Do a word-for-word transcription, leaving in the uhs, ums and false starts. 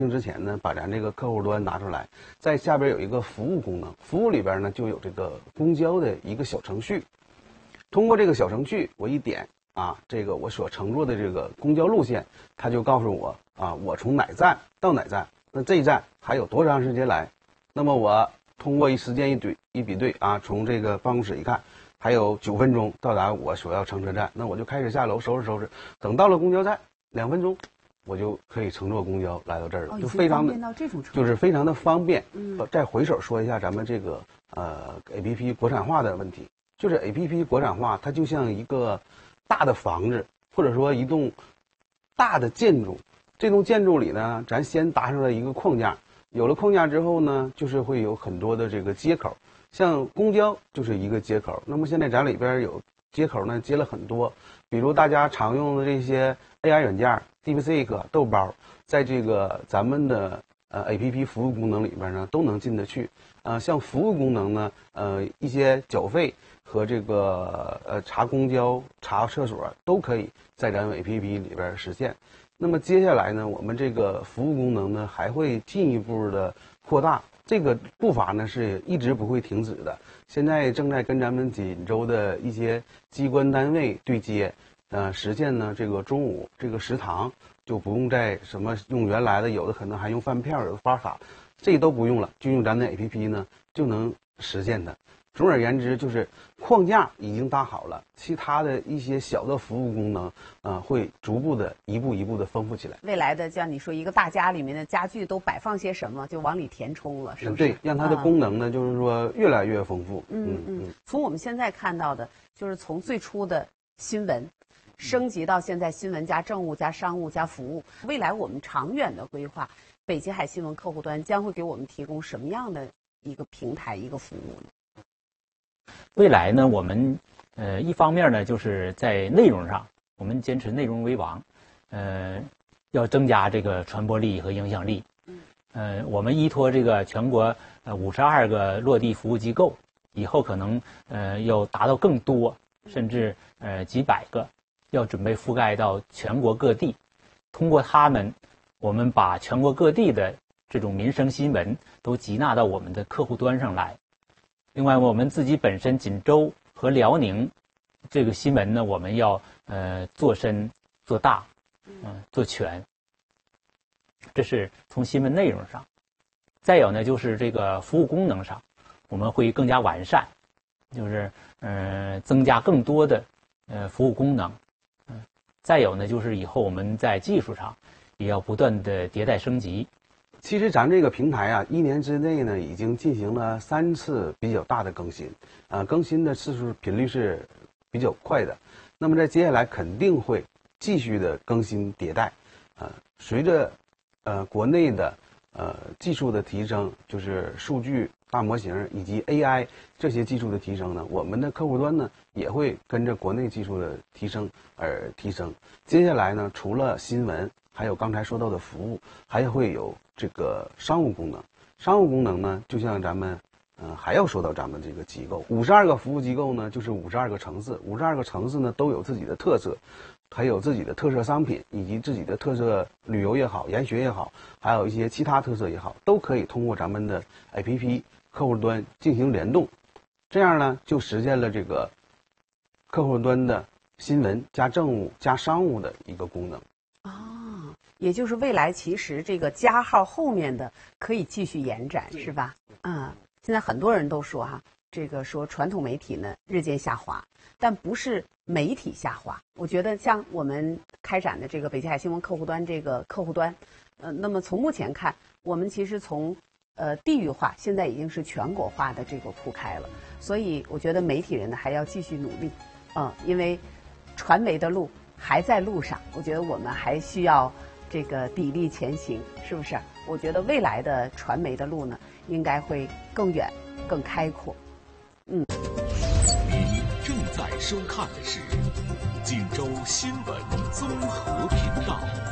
之前呢，把咱这个客户端拿出来，在下边有一个服务功能，服务里边呢就有这个公交的一个小程序。通过这个小程序，我一点啊，这个我所乘坐的这个公交路线，它就告诉我啊，我从哪站到哪站，那这一站还有多长时间来。那么我通过一时间一对一比对啊，从这个办公室一看，还有九分钟到达我所要乘车站，那我就开始下楼收拾收拾，等到了公交站，两分钟。我就可以乘坐公交来到这儿了， 哦、 就非常的就是非常的方便。 嗯， 再回首说一下咱们这个呃 A P P 国产化的问题，就是 A P P 国产化，它就像一个大的房子，或者说一栋大的建筑。这栋建筑里呢，咱先搭上了一个框架，有了框架之后呢，就是会有很多的这个接口，像公交就是一个接口。那么现在咱里边有接口呢，接了很多，比如大家常用的这些 A I 软件。DeepSeek、豆包，在这个咱们的呃 A P P 服务功能里边呢，都能进得去。呃，像服务功能呢，呃，一些缴费和这个呃查公交、查厕所都可以在咱们 A P P 里边实现。那么接下来呢，我们这个服务功能呢，还会进一步的扩大。这个步伐呢是一直不会停止的。现在正在跟咱们锦州的一些机关单位对接。呃，实现呢，这个中午这个食堂就不用再什么用原来的，有的可能还用饭票，有的发卡，这都不用了，就用咱的 A P P 呢就能实现它。总而言之，就是框架已经搭好了，其他的一些小的服务功能，呃，会逐步的一步一步的丰富起来。 未来的像你说一个大家里面的家具都摆放些什么，就往里填充了，是不是？ 对，让它的功能呢，嗯、就是说越来越丰富。 嗯嗯。从我们现在看到的，就是从最初的新闻。升级到现在新闻加政务加商务加服务，未来我们长远的规划，北极海新闻客户端将会给我们提供什么样的一个平台一个服务呢？ 未来呢，我们呃一方面呢就是在内容上，我们坚持内容为王，呃要增加这个传播力和影响力。呃，我们依托这个全国呃五十二个落地服务机构，以后可能呃要达到更多，甚至呃几百个。要准备覆盖到全国各地，通过他们，我们把全国各地的这种民生新闻都集纳到我们的客户端上来。另外，我们自己本身锦州和辽宁这个新闻呢，我们要呃做深、做大，嗯、呃，做全。这是从新闻内容上。再有呢，就是这个服务功能上，我们会更加完善，就是呃增加更多的呃服务功能。再有呢，就是以后我们在技术上也要不断的迭代升级。 其实咱这个平台啊，一年之内呢，已经进行了三次比较大的更新，呃，更新的次数频率是比较快的。那么在接下来肯定会继续的更新迭代，呃，随着呃国内的呃技术的提升，就是数据大模型以及 A I 这些技术的提升呢，我们的客户端呢也会跟着国内技术的提升而提升。接下来呢，除了新闻，还有刚才说到的服务，还会有这个商务功能。商务功能呢，就像咱们呃还要说到咱们这个机构，五十二个服务机构呢，就是五十二个城市，五十二个城市呢都有自己的特色。还有自己的特色商品，以及自己的特色旅游也好，研学也好，还有一些其他特色也好，都可以通过咱们的 A P P 客户端进行联动，这样呢就实现了这个客户端的新闻加政务加商务的一个功能。 哦，也就是未来其实这个加号后面的可以继续延展，是吧？啊、嗯，现在很多人都说哈，这个说传统媒体呢日渐下滑，但不是媒体下滑。我觉得像我们开展的这个北极海新闻客户端这个客户端，呃，那么从目前看，我们其实从呃地域化现在已经是全国化的这个铺开了，所以我觉得媒体人呢还要继续努力，嗯，因为传媒的路还在路上，我觉得我们还需要这个砥砺前行，是不是？我觉得未来的传媒的路呢，应该会更远、更开阔。嗯。 您正在收看的是锦州新闻综合频道。